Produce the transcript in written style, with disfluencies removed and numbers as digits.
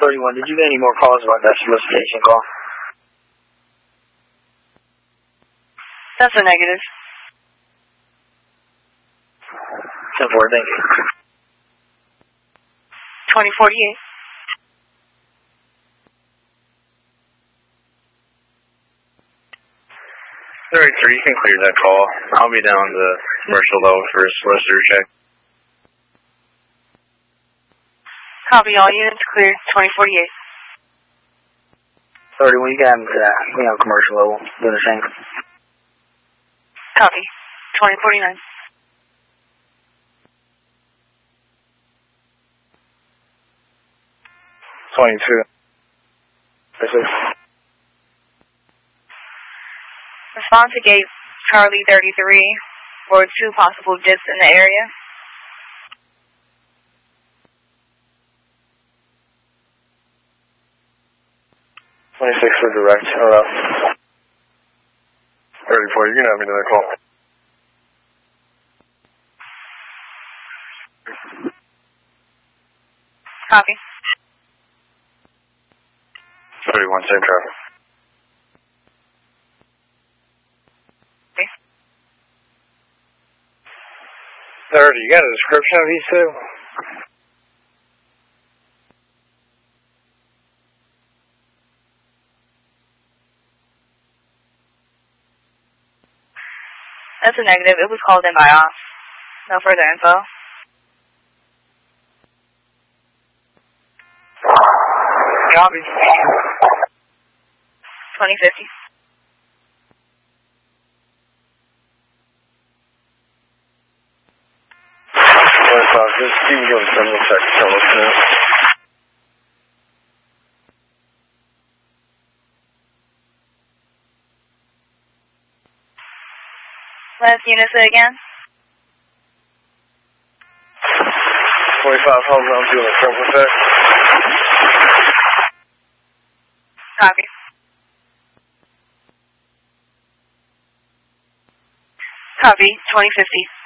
31, did you get any more calls about that solicitation call? That's a negative. 10-4, thank you. 2048. 33, you can clear that call. I'll be down to commercial level for a solicitor check. Copy, all units cleared. 2048. 31, you can have him to that. We on commercial level, doing the same. Copy. 2049. 22. This is Respond to gate Charlie 33 for 2 possible dips in the area. For direct. Hello. 34, you're going to have another call. Copy. 31, same traffic. Okay. 30, you got a description of these two? That's a negative. It was called in by off. No further info. copy. 2050. Just you can go to several seconds. Tell us now. Last unit say again. 25 home round doing a triple effect. Copy. Copy. 2050.